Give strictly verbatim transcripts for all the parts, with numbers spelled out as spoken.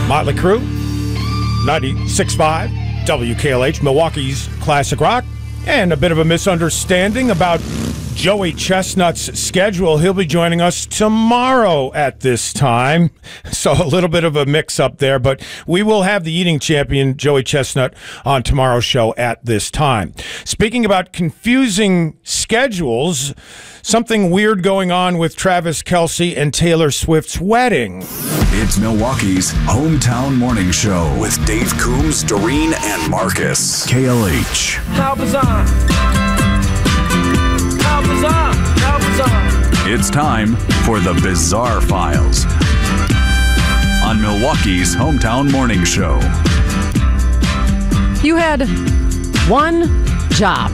Motley Crue, ninety-six point five W K L H, Milwaukee's classic rock, and a bit of a misunderstanding about Joey Chestnut's schedule. He'll be joining us tomorrow at this time. So a little bit of a mix-up there, but we will have the eating champion, Joey Chestnut, on tomorrow's show at this time. Speaking about confusing schedules, something weird going on with Travis Kelce and Taylor Swift's wedding. It's Milwaukee's hometown morning show with Dave Coombs, Doreen, and Marcus. K L H. How bizarre. How bizarre. How bizarre. It's time for the Bizarre Files on Milwaukee's hometown morning show. You had one job.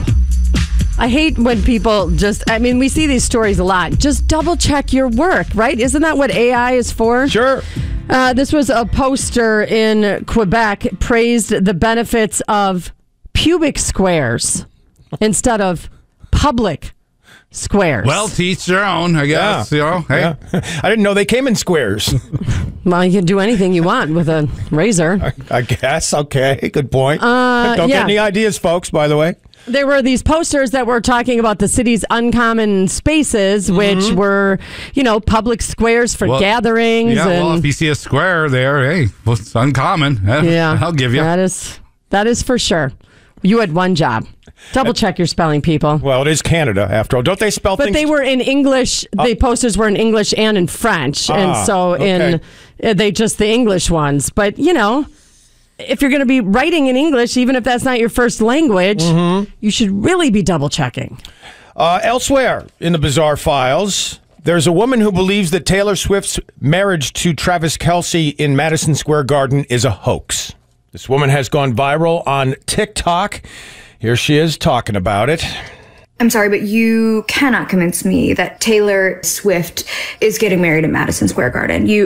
I hate when people just, I mean, we see these stories a lot. Just double check your work, right? Isn't that what A I is for? Sure. Uh, this was a poster in Quebec praised the benefits of pubic squares instead of public squares. Well, to each their own, I guess. Yeah. You know, hey. Yeah. I didn't know they came in squares. Well, you can do anything you want with a razor. I, I guess. Okay. Good point. Uh, Don't yeah. get any ideas, folks, by the way. There were these posters that were talking about the city's uncommon spaces, which mm-hmm. were, you know, public squares for well, gatherings. Yeah, and, well, if you see a square there, hey, well, it's uncommon. Yeah, I'll give you. That is, that is for sure. You had one job. Double check your spelling, people. Well, it is Canada, after all. Don't they spell but things? But they were in English. Uh, the posters were in English and in French. Ah, and so okay. in uh, they just the English ones. But, you know, if you're going to be writing in English, even if that's not your first language, mm-hmm. you should really be double checking. Uh, elsewhere in the Bizarre Files, there's a woman who believes that Taylor Swift's marriage to Travis Kelce in Madison Square Garden is a hoax. This woman has gone viral on TikTok. Here she is talking about it. I'm sorry, but you cannot convince me that Taylor Swift is getting married in Madison Square Garden. You...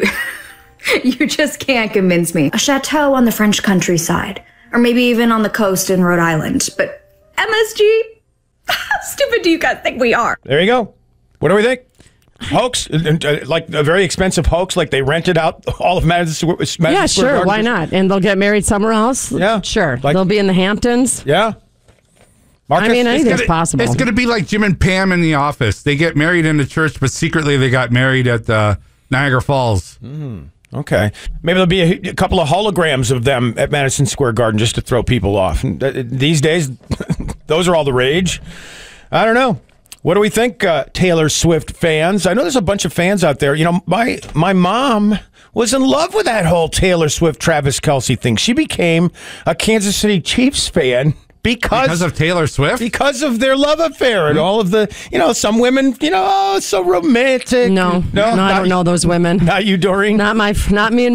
You just can't convince me. A chateau on the French countryside, or maybe even on the coast in Rhode Island. But M S G? How stupid do you guys think we are? There you go. What do we think? Hoax? Like a very expensive hoax? Like they rented out all of Madison, Madison yeah, Square sure. Garden? Why not? And they'll get married somewhere else? Yeah. Sure. Like, they'll be in the Hamptons? Yeah. Marcus? I mean, anything's gonna, possible. It's going to be like Jim and Pam in The Office. They get married in the church, but secretly they got married at uh, Niagara Falls. Mm. Okay. Maybe there'll be a, a couple of holograms of them at Madison Square Garden just to throw people off. These days, those are all the rage. I don't know. What do we think, uh, Taylor Swift fans? I know there's a bunch of fans out there. You know, my my mom was in love with that whole Taylor Swift, Travis Kelce thing. She became a Kansas City Chiefs fan. Because, because of Taylor Swift? Because of their love affair and all of the, you know, some women, you know, oh, it's so romantic. No, no, no I don't know those women. Not you, Doreen? Not my, not me and